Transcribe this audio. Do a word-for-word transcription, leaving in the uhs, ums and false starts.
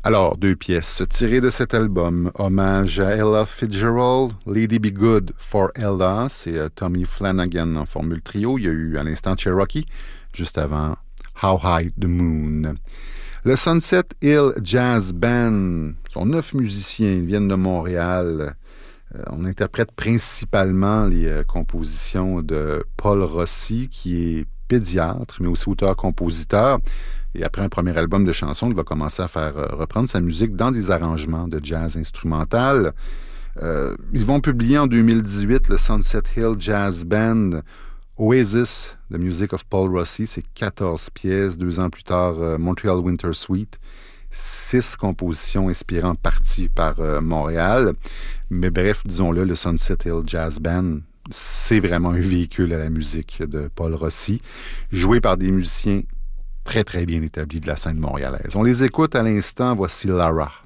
Alors, deux pièces tirées de cet album. Hommage à Ella Fitzgerald, Lady Be Good for Ella. C'est uh, Tommy Flanagan en formule trio. Il y a eu à l'instant Cherokee, juste avant How High the Moon. Le Sunset Hill Jazz Band sont neuf musiciens. Ils viennent de Montréal. Euh, on interprète principalement les euh, compositions de Paul Rossi, qui est pédiatre, mais aussi auteur-compositeur. Et après un premier album de chansons, il va commencer à faire euh, reprendre sa musique dans des arrangements de jazz instrumental. Euh, ils vont publier en deux mille dix-huit le Sunset Hill Jazz Band, Oasis, The Music of Paul Rossi. C'est quatorze pièces. Deux ans plus tard, euh, Montreal Winter Suite. Six compositions inspirant parties par euh, Montréal. Mais bref, disons-le, le Sunset Hill Jazz Band, c'est vraiment un véhicule à la musique de Paul Rossi, joué par des musiciens très, très bien établis de la scène montréalaise. On les écoute à l'instant. Voici Lara.